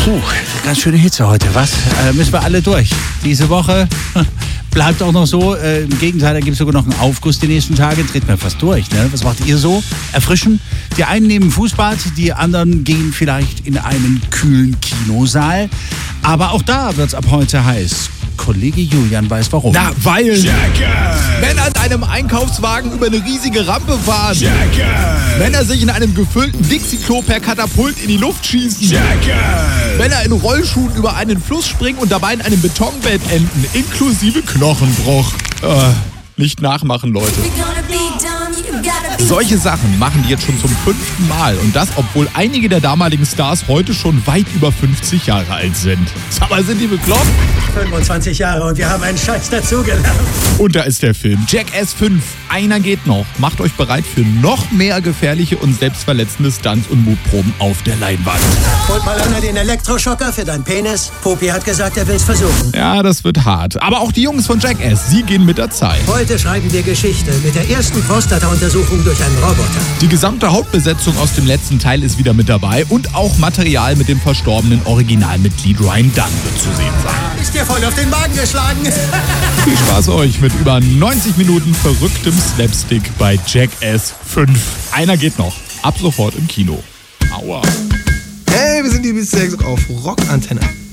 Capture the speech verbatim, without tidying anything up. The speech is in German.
Puh, ganz schöne Hitze heute, was? Äh, müssen wir alle durch. Diese Woche bleibt auch noch so. Äh, Im Gegenteil, da gibt es sogar noch einen Aufguss die nächsten Tage. Dreht man fast durch. Ne? Was macht ihr so? Erfrischen? Die einen nehmen Fußbad, die anderen gehen vielleicht in einen kühlen Kinosaal. Aber auch da wird es ab heute heiß. Kollege Julian weiß warum. Na, weil Jackass. Männer in einem Einkaufswagen über eine riesige Rampe fahren. Jackass. Männer sich in einem gefüllten Dixie-Klo per Katapult in die Luft schießen. Jackass. Männer in Rollschuhen über einen Fluss springen und dabei in einem Betonbett enden, inklusive Knochenbruch. Äh, nicht nachmachen, Leute. Solche Sachen machen die jetzt schon zum fünften Mal. Und das, obwohl einige der damaligen Stars heute schon weit über fünfzig Jahre alt sind. Sag mal, sind die bekloppt? fünfundzwanzig Jahre und wir haben einen Scheiß dazugelernt. Und da ist der Film Jackass fünf. Einer geht noch. Macht euch bereit für noch mehr gefährliche und selbstverletzende Stunts und Mutproben auf der Leinwand. Holt mal einer den Elektroschocker für deinen Penis. Popi hat gesagt, er will's versuchen. Ja, das wird hart. Aber auch die Jungs von Jackass, sie gehen mit der Zeit. Heute schreiben wir Geschichte mit der ersten Prostata-Untersuchung durch einen Roboter. Die gesamte Hauptbesetzung aus dem letzten Teil ist wieder mit dabei und auch Material mit dem verstorbenen Originalmitglied Ryan Dunn wird zu sehen sein. Ist dir voll auf den Magen geschlagen? Viel Spaß euch mit über neunzig Minuten verrücktem Slapstick bei Jackass fünf. Einer geht noch. Ab sofort im Kino. Aua. Hey, wir sind die Beatsteaks auf Rock Antenne.